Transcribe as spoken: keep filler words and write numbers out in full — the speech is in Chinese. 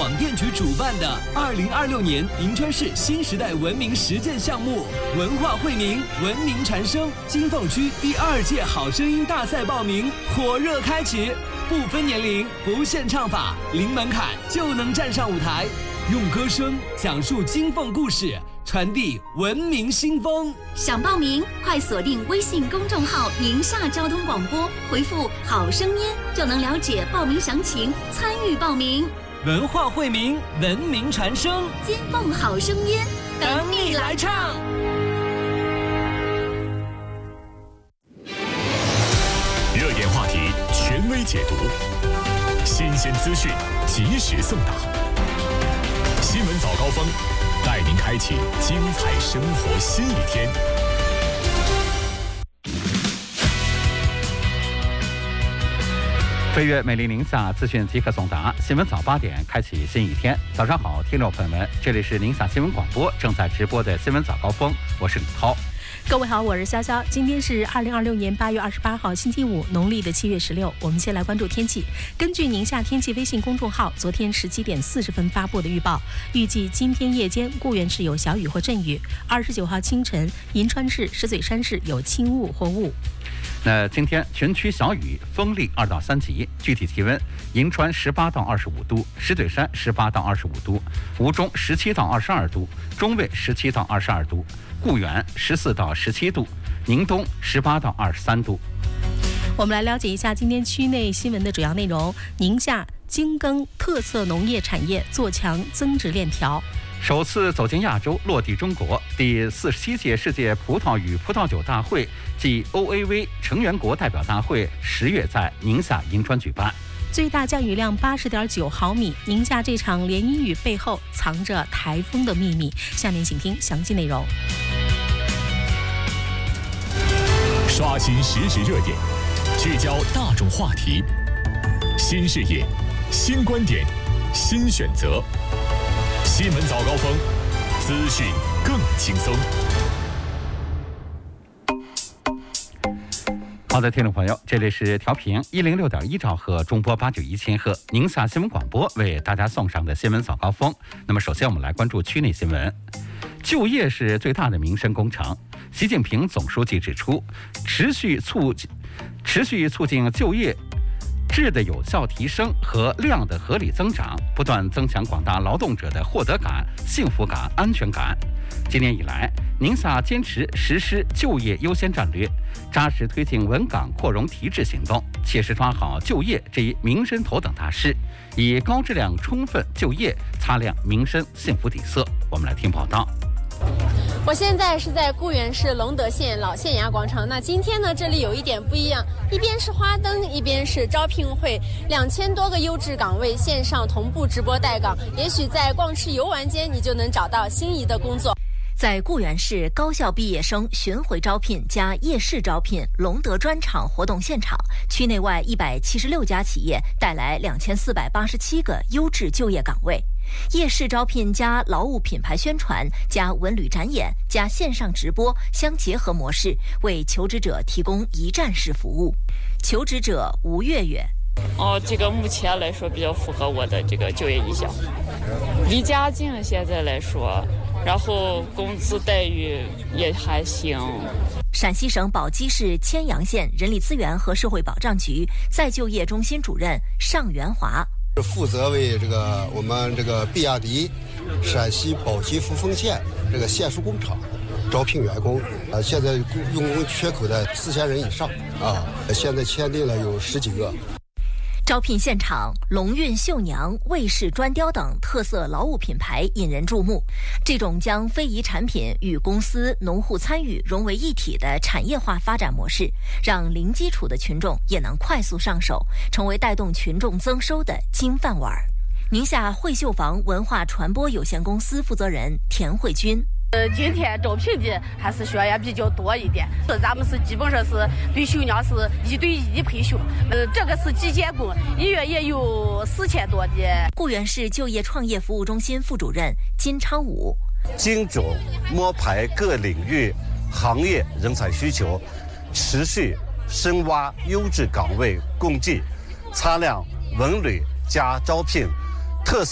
广电局主办的二零二六年银川市新时代文明实践项目文化惠民文明传声金凤区第二届好声音大赛报名火热开启，不分年龄，不限唱法，零门槛就能站上舞台，用歌声讲述金凤故事，传递文明新风。 想报名，快锁定微信公众号“宁夏交通广播”，回复“好声音”就能了解报名详情，参与报名。 文化惠民，文明传声， 金凤好声音， 等你来唱。 热点话题，权威解读，新鲜资讯，及时送达。新闻早高峰，带您开启精彩生活新一天。 飞跃美丽宁夏，资讯即刻送达。新闻早八点，开启新一天。早上好，听众朋友们，这里是宁夏新闻广播正在直播的新闻早高峰，我是李涛。 各位好，我是潇潇。今天是二零二六年八月二十八号，星期五，农历的七月十六。我们先来关注天气。根据宁夏天气微信公众号昨天十七点四十分发布的预报，预计今天夜间固原市有小雨或阵雨，二十九号清晨银川市、石嘴山市有轻雾或雾。 那今天全区小雨，风力二到三级，具体气温：银川十八到二十五度，石嘴山十八到二十五度，吴中十七到二十二度，中卫十七到二十二度，固原十四到十七度，宁东十八到二十三度。 我们来了解一下今天区内新闻的主要内容。宁夏精耕特色农业产业做强增值链条。 首次走进亚洲，落地中国。第四十七届世界葡萄与葡萄酒大会暨 O A V 成员国代表大会十月在宁夏银川举办。 最大降雨量八十点九毫米。宁夏这场连阴雨背后藏着台风的秘密。下面请听详细内容。 刷新实时热点，聚焦大众话题，新视野，新观点，新选择。新闻早高峰，资讯更轻松。 好的，听众朋友，这里是调频一零六点一兆赫，中波八九一千赫，宁夏新闻广播为大家送上的新闻早高峰。那么，首先我们来关注区内新闻。就业是最大的民生工程。习近平总书记指出，持续促持续促进就业质的有效提升和量的合理增长，不断增强广大劳动者的获得感、幸福感、安全感。今年以来，宁夏坚持实施就业优先战略，扎实推进稳岗扩容提质行动，切实抓好就业这一民生头等大事，以高质量充分就业擦亮民生幸福底色。我们来听报道。 我现在是在固原市隆德县老县衙广场。那今天呢，这里有一点不一样，一边是花灯，一边是招聘会，两千多个优质岗位线上同步直播待岗。也许在逛吃游玩间，你就能找到心仪的工作。 在固原市高校毕业生巡回招聘加夜市招聘隆德专场活动现场，区内外一百七十六家企业带来两千四百八十七个优质就业岗位。夜市招聘加劳务品牌宣传加文旅展演加线上直播相结合模式，为求职者提供一站式服务。求职者吴月月： 哦，这个目前来说比较符合我的这个就业意向，离家近，现在来说，然后工资待遇也还行。 陕西省宝鸡市千阳县人力资源和社会保障局再就业中心主任尚元华： 负责为这个我们这个比亚迪陕西宝鸡扶风县这个线束工厂招聘员工啊，现在用工缺口在四千人以上啊，现在签订了有十几个。 招聘现场，龙运绣娘、卫氏砖雕等特色劳务品牌引人注目。这种将非遗产品与公司、农户参与融为一体的产业化发展模式，让零基础的群众也能快速上手，成为带动群众增收的金饭碗。宁夏惠绣坊文化传播有限公司负责人田慧君： 呃，今天招聘的还是学员比较多一点，咱们是基本上是对绣娘是一对一培训，呃，这个是计件工，一月也有四千多的。 固原市就业创业服务中心副主任金昌武： 精准摸排各领域行业人才需求，持续深挖优质岗位供给，擦亮文旅加招聘特色